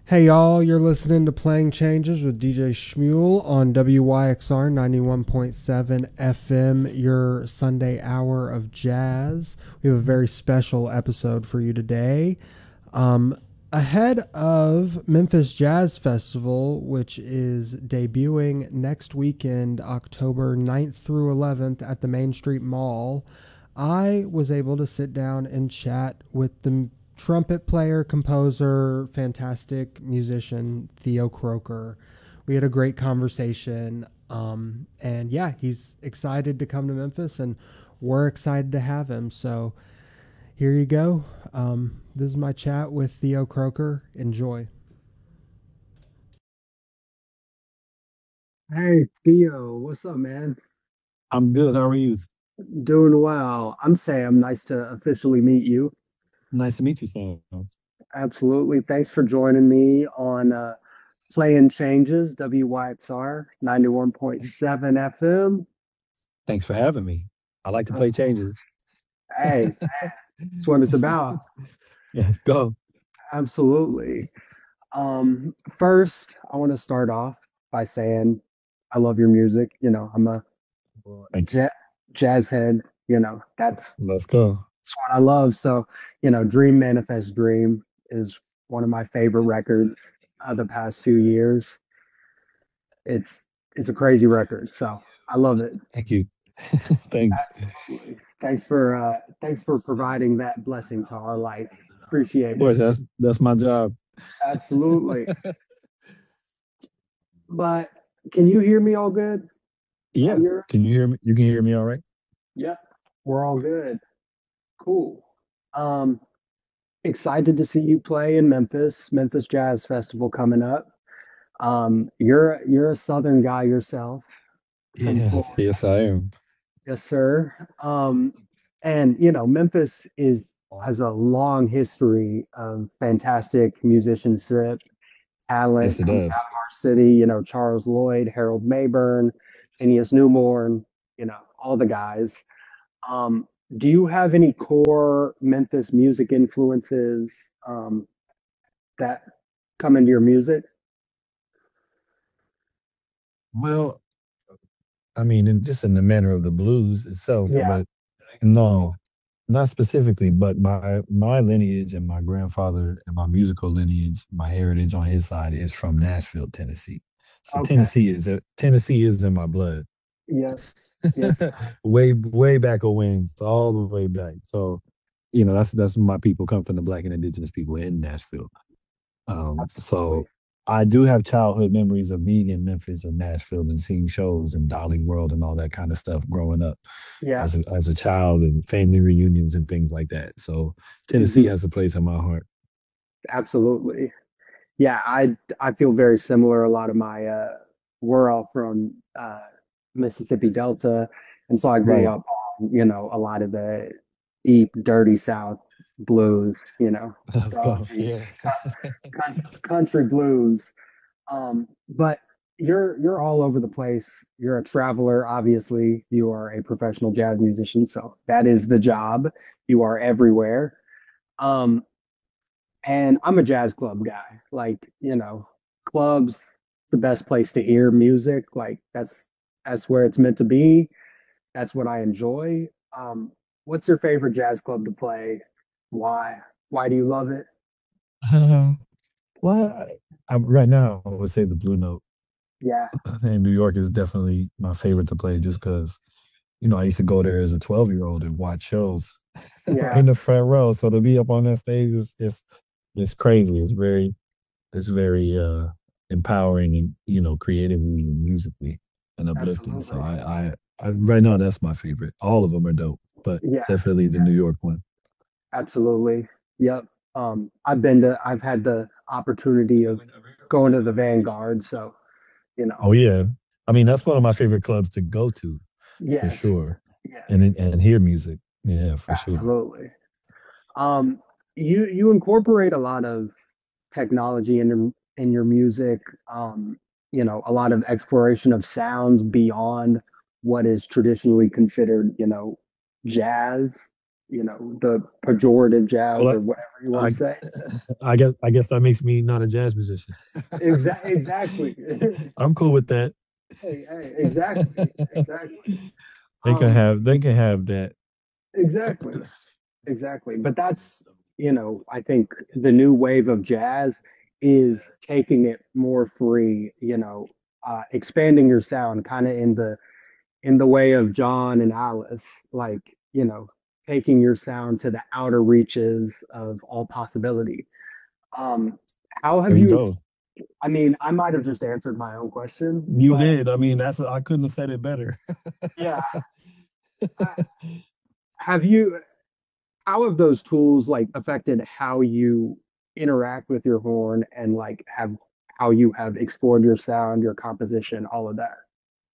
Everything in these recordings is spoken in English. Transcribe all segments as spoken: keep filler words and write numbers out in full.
Hey y'all, you're listening to Playing Changes with D J Shmuel on W Y X R ninety-one point seven F M, your Sunday hour of jazz. We have a very special episode for you today. Um, Ahead of Memphis Jazz Festival, which is debuting next weekend, October ninth through eleventh at the Main Street Mall, I was able to sit down and chat with the trumpet player, composer, fantastic musician, Theo Croker. We had a great conversation. Um, and yeah, he's excited to come to Memphis, and we're excited to have him. So here you go. Um, this is my chat with Theo Croker. Enjoy. Hey, Theo, what's up, man? I'm good. How are you? Doing well. I'm Sam. Nice to officially meet you. Nice to meet you, Sam. Absolutely. Thanks for joining me on uh, Playing Changes, W Y X R ninety-one point seven F M. Thanks for having me. I like to Of play course. changes. Hey, that's what it's about. Yeah, let's go. Absolutely. Um, first, I want to start off by saying I love your music. You know, I'm a Thank you. ja jazz head. You know, that's Let's go. that's what I love. So, you know, Dream Manifest Dream is one of my favorite records of the past few years. It's it's a crazy record, so I love it. Thank you. Thanks. Absolutely. Thanks for uh thanks for providing that blessing to our life. Appreciate Of it. course, that's that's my job. Absolutely. But can you hear me all good Yeah. on your? Can you hear me? You can hear me all right? Yep, we're all good. Cool. Um, Excited to see you play in Memphis, Memphis Jazz Festival coming up. Um, you're you're a Southern guy yourself from Yeah. Florida. Yes, I am. Yes, sir. Um, and you know, Memphis is has a long history of fantastic musicianship, talent Yes, it coming out does. of our city. You know, Charles Lloyd, Harold Mayburn, Phineas Newborn. You know, all the guys. Um, do you have any core Memphis music influences um, that come into your music? Well, I mean, in, just in the manner of the blues itself, Yeah. but no, not specifically. But my my lineage and my grandfather and my musical lineage, my heritage on his side is from Nashville, Tennessee. So Okay. Tennessee is a, Tennessee is in my blood. Yes. Yes. way way back of wings, all the way back. So, you know, that's that's my people come from the Black and Indigenous people in Nashville. Um, Absolutely. so I do have childhood memories of being in Memphis and Nashville and seeing shows and Dolly World and all that kind of stuff growing up Yeah. as a, as a child and family reunions and things like that. So Tennessee Hmm. has a place in my heart. Absolutely. Yeah, I I feel very similar. A lot of my uh we're all from uh Mississippi Delta, and so I grew Right. up on, you know, a lot of the deep, dirty South blues, you know, Of course. grungy Yeah. coun- country blues. Um, but you're you're all over the place. You're a traveler, obviously. You are a professional jazz musician, so that is the job. You are everywhere. Um, and I'm a jazz club guy. Like, you know, clubs, the best place to hear music. Like that's that's where it's meant to be. That's what I enjoy. Um, what's your favorite jazz club to play? Why? Why do you love it? Um, well, I, I, right now, I would say the Blue Note. Yeah. And New York is definitely my favorite to play just because, you know, I used to go there as a twelve year old and watch shows Yeah, in the front row. So to be up on that stage is it's it's crazy. It's very it's very uh empowering and you know creatively and musically and uplifting. So absolutely. I I, I right now that's my favorite. All of them are dope, but Yeah, definitely the New York one. absolutely. Yep. Um, I've been to, I've had the opportunity of going to the Vanguard, so you know. Oh yeah, I mean that's one of my favorite clubs to go to for Yes. sure, Yes, and and hear music. Yeah, for sure. absolutely. Um, you you incorporate a lot of technology in your in your music. Um, you know, a lot of exploration of sounds beyond what is traditionally considered, you know, jazz. you know, the pejorative jazz Well, or whatever you want I, to say. I, I guess I guess that makes me not a jazz musician. Exactly. Exactly. I'm cool with that. Hey, hey, exactly. Exactly. They can Um, have they can have that. exactly. Exactly. But that's, you know, I think the new wave of jazz is taking it more free, you know, uh, expanding your sound kind of in the in the way of John and Alice, like, you know, taking your sound to the outer reaches of all possibility. Um, how have There you you, ex- go. I mean, I might have just answered my own question, You but did. I mean, that's I couldn't have said it better. yeah, I, have you, how have those tools like affected how you interact with your horn and like have how you have explored your sound, your composition, all of that?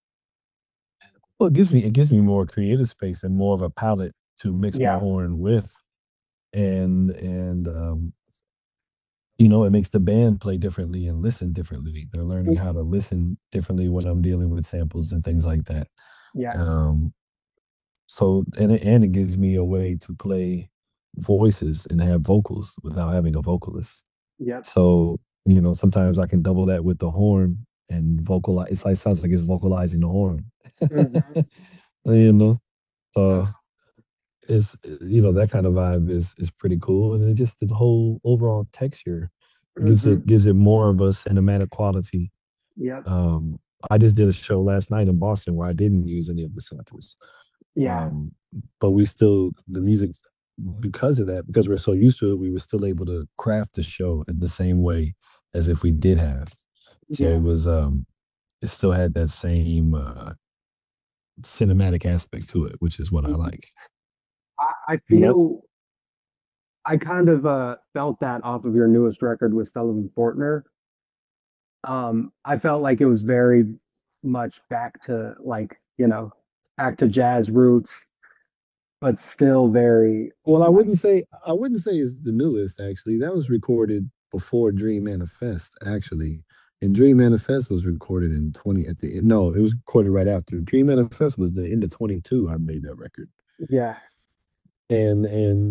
Well, it gives me it gives me more creative space and more of a palette to mix my Yeah. horn with, and and um, you know, it makes the band play differently and listen differently. They're learning how to listen differently when I'm dealing with samples and things like that. Yeah. Um, so and it, and it gives me a way to play voices and have vocals without having a vocalist. Yep. So you know, sometimes I can double that with the horn and vocalize. It's like sounds like it's vocalizing the horn. Hmm. You know, Uh, so it's you know that kind of vibe is is pretty cool, and it just the whole overall texture gives hmm. it gives it more of a cinematic quality. Yep. Um, I just did a show last night in Boston where I didn't use any of the samples, Yeah. um, but we still the music because of that because we're so used to it, we were still able to craft the show in the same way as if we did have. So Yeah. it was um, it still had that same uh, cinematic aspect to it, which is what I Mhm. like. I, I Yep. feel I kind of uh, felt that off of your newest record with Sullivan Fortner. Um, I felt like it was very much back to like, you know, back to jazz roots, but still very Well, I like, wouldn't say I wouldn't say it's the newest actually. That was recorded before Dream Manifest actually. And Dream Manifest was recorded in twenty at the no, it was recorded right after. Dream Manifest was the end of twenty-two I made that record. yeah. And and